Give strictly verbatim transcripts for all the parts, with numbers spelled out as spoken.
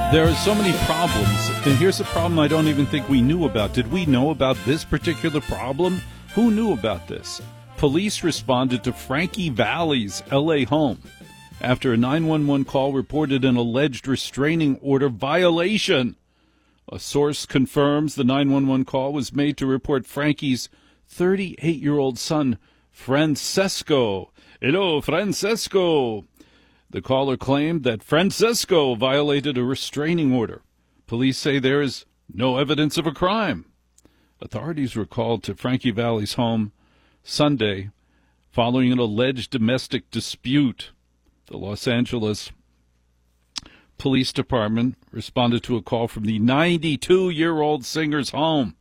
There are so many problems, and here's a problem I don't even think we knew about. Did we know about this particular problem? Who knew about this? Police responded to Frankie Valli's L A home after a nine one one call reported an alleged restraining order violation. A source confirms the nine one one call was made to report Frankie's thirty-eight-year-old son, Francesco. Hello, Francesco. The caller claimed that Francesco violated a restraining order. Police say there is no evidence of a crime. Authorities were called to Frankie Valli's home Sunday following an alleged domestic dispute. The Los Angeles Police Department responded to a call from the ninety-two-year-old singer's home,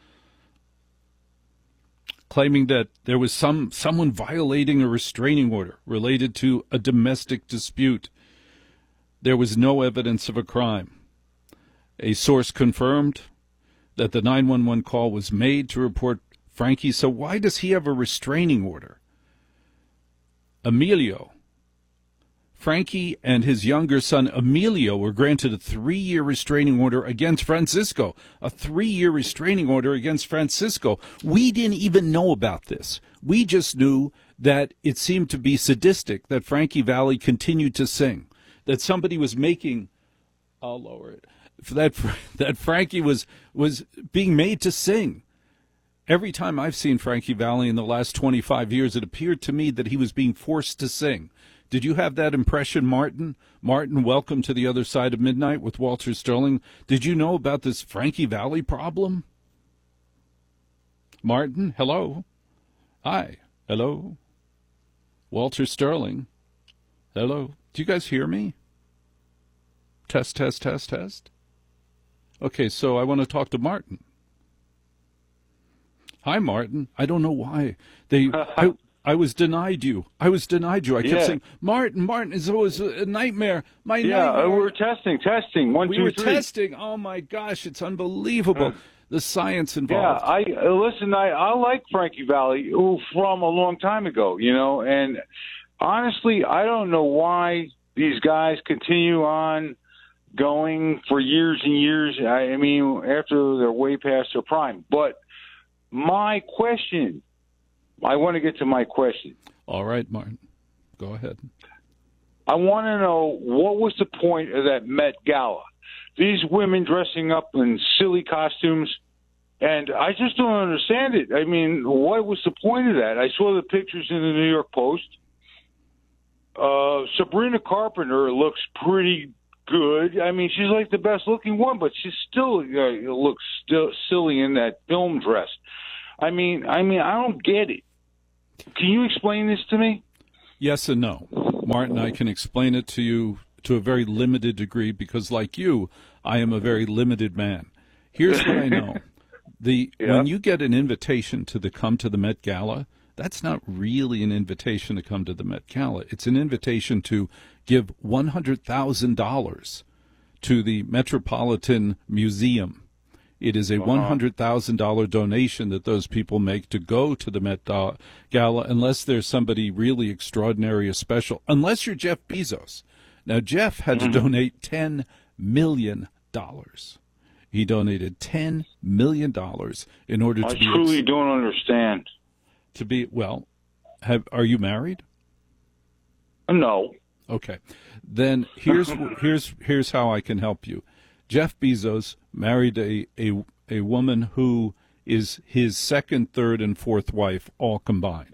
claiming that there was some someone violating a restraining order related to a domestic dispute. There was no evidence of a crime. A source confirmed that the nine one one call was made to report Frankie. So why does he have a restraining order? Emilio, Frankie and his younger son Emilio were granted a three-year restraining order against Francisco. A three-year restraining order against Francisco. We didn't even know about this. We just knew that it seemed to be sadistic that Frankie Valli continued to sing, that somebody was making, I'll lower it, that that Frankie was was being made to sing. Every time I've seen Frankie Valli in the last twenty-five years, it appeared to me that he was being forced to sing. Did you have that impression, Martin? Martin, welcome to the other side of midnight with Walter Sterling. Did you know about this Frankie Valli problem? Martin, hello. Hi, hello. Walter Sterling, hello. Do you guys hear me? Test, test, test, test. Okay, so I want to talk to Martin. Hi, Martin. I don't know why they. I, I was denied you. I was denied you. I kept yeah. saying, Martin, Martin, it's always a nightmare. My yeah, nightmare. we were testing, testing. One, we two, were three. testing. Oh my gosh, it's unbelievable. Uh, the science involved. Yeah, I uh, listen. I, I like Frankie Valli from a long time ago, you know. And honestly, I don't know why these guys continue on going for years and years. I, I mean, after they're way past their prime. But my question, I want to get to my question. All right, Martin, go ahead. I want to know, what was the point of that Met Gala? These women dressing up in silly costumes, and I just don't understand it. I mean, what was the point of that? I saw the pictures in the New York Post. Uh, Sabrina Carpenter looks pretty good. I mean, she's like the best-looking one, but she still uh, looks still silly in that film dress. I mean, I mean, I don't get it. Can you explain this to me? Yes and no. Martin, I can explain it to you to a very limited degree because, like you, I am a very limited man. Here's what I know. The yeah. When you get an invitation to the come to the Met Gala, that's not really an invitation to come to the Met Gala. It's an invitation to give one hundred thousand dollars to the Metropolitan Museum. It is a one hundred thousand dollars donation that those people make to go to the Met Gala, unless there's somebody really extraordinary or special, unless you're Jeff Bezos. Now, Jeff had mm-hmm. to donate ten million dollars. He donated ten million dollars in order to I be... I truly ex- don't understand. To be, well, have, are you married? No. Okay. Then here's here's here's how I can help you. Jeff Bezos married a, a, a woman who is his second, third, and fourth wife, all combined.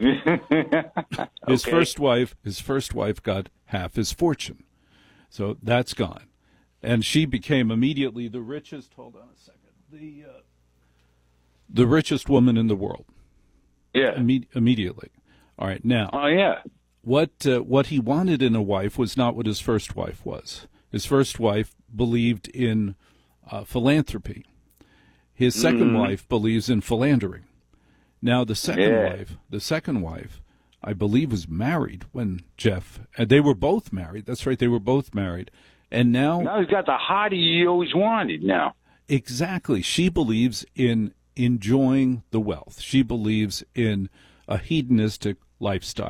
His okay. first wife, his first wife got half his fortune. So that's gone. And she became immediately the richest, hold on a second, the uh, the richest woman in the world. Yeah. Imme- immediately. All right, now. Oh, yeah. What uh, what he wanted in a wife was not what his first wife was. His first wife believed in uh, philanthropy. His second mm-hmm. wife believes in philandering. Now, the second yeah. wife, the second wife, I believe, was married when Jeff, and they were both married. That's right, they were both married. And now... Now he's got the hottie he always wanted now. Exactly. She believes in enjoying the wealth. She believes in a hedonistic lifestyle.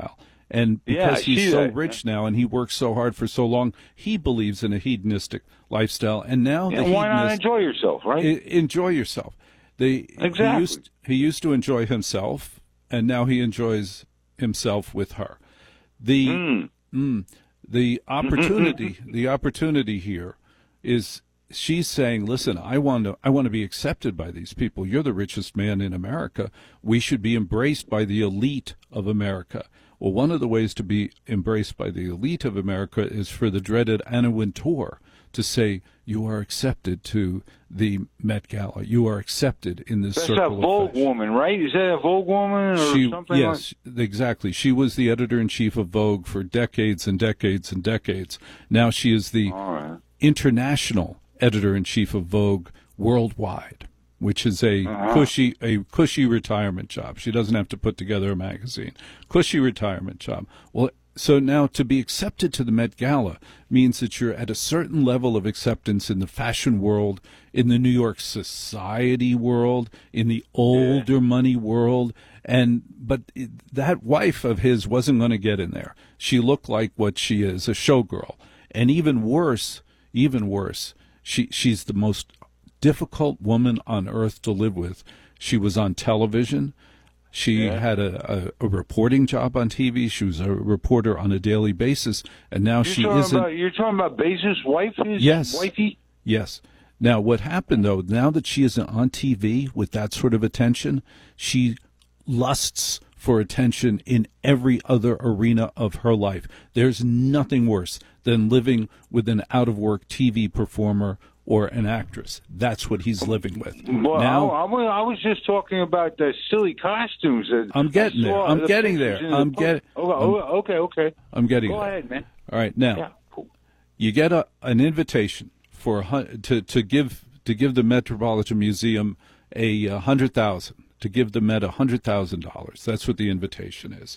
And Yeah, because I he's see so that. rich now and he worked so hard for so long, he believes in a hedonistic lifestyle. And now Yeah, the why not hedonist, enjoy yourself, right? I- enjoy yourself. The, Exactly. He used, he used to enjoy himself, and now he enjoys himself with her. The Mm. mm, the opportunity the opportunity here is she's saying, listen, I want to I want to be accepted by these people. You're the richest man in America. We should be embraced by the elite of America. Well, one of the ways to be embraced by the elite of America is for the dreaded Anna Wintour to say, you are accepted to the Met Gala. You are accepted in this That's circle a of Vogue fashion. woman, right? Is that a Vogue woman or She, something? yes, exactly. She was the editor-in-chief of Vogue for decades and decades and decades. Now she is the Like? All right. international editor-in-chief of Vogue worldwide, which is a Uh-huh. cushy a cushy retirement job. She doesn't have to put together a magazine. Cushy retirement job. Well, so now to be accepted to the Met Gala means that you're at a certain level of acceptance in the fashion world, in the New York society world, in the older money world, and but it, that wife of his wasn't going to get in there. She looked like what she is, a showgirl. And even worse, even worse, she she's the most difficult woman on earth to live with. She was on television. She Yeah. had a, a, a reporting job on T V. She was a reporter on a daily basis, and now You're she talking isn't. about, you're talking about Bezos' wife? His Yes. wifey? Yes. Now, what happened, though, now that she isn't on T V with that sort of attention, she lusts for attention in every other arena of her life. There's nothing worse than living with an out-of-work T V performer or an actress. That's what he's living with. Well, now, I, I was I was just talking about the silly costumes. That I'm getting I there. saw I'm the getting pictures there. in the I'm post. get- Oh, I'm- oh, okay, okay. I'm getting Go there. ahead, man. All right, now. Yeah, cool. You get a, an invitation for a, hun- to to give to give the Metropolitan Museum a, a hundred thousand to give the Met a hundred thousand dollars. That's what the invitation is,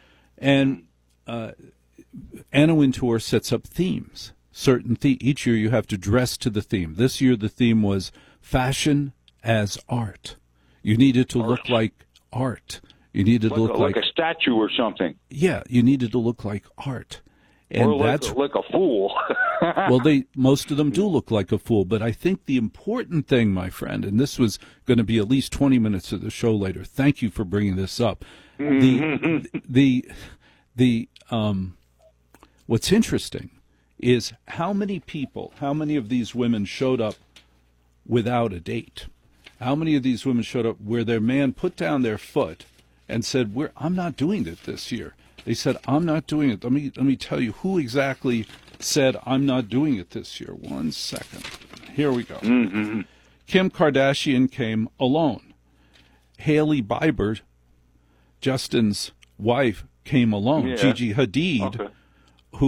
and uh, Anna Wintour sets up themes. Certain the- each year you have to dress to the theme. This year the theme was fashion as art. You needed to look like art. You needed to Like, look a, like, like a statue or something, yeah. You needed to look like art, and or like, that's a, like a fool. well, they most of them do look like a fool, but I think the important thing, my friend, and this was going to be at least twenty minutes of the show later. Thank you for bringing this up. The the the um, what's interesting is how many people, how many of these women showed up without a date? How many of these women showed up where their man put down their foot and said, "We're I'm not doing it this year." They said, "I'm not doing it." Let me let me tell you who exactly said, "I'm not doing it this year." One second. Here we go. Mm-hmm. Kim Kardashian came alone. Hailey Bieber, Justin's wife, came alone. Yeah. Gigi Hadid Okay.